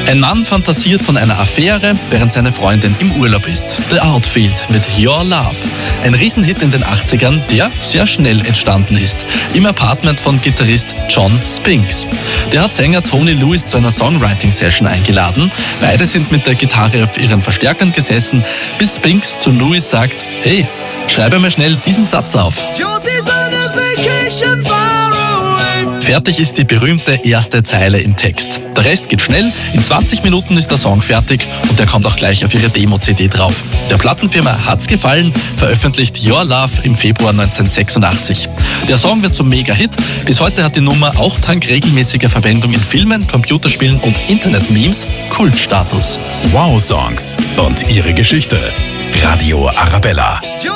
Ein Mann fantasiert von einer Affäre, während seine Freundin im Urlaub ist. The Outfield mit Your Love. Ein Riesenhit in den 80ern, der sehr schnell entstanden ist. Im Apartment von Gitarrist John Spinks. Der hat Sänger Tony Lewis zu einer Songwriting-Session eingeladen. Beide sind mit der Gitarre auf ihren Verstärkern gesessen, bis Spinks zu Lewis sagt: Hey, schreibe mir schnell diesen Satz auf. Fertig ist die berühmte erste Zeile im Text. Der Rest geht schnell, in 20 Minuten ist der Song fertig und der kommt auch gleich auf ihre Demo-CD drauf. Der Plattenfirma hat's gefallen, veröffentlicht Your Love im Februar 1986. Der Song wird zum Mega-Hit. Bis heute hat die Nummer auch dank regelmäßiger Verwendung in Filmen, Computerspielen und Internet-Memes Kultstatus. Wow-Songs und ihre Geschichte. Radio Arabella.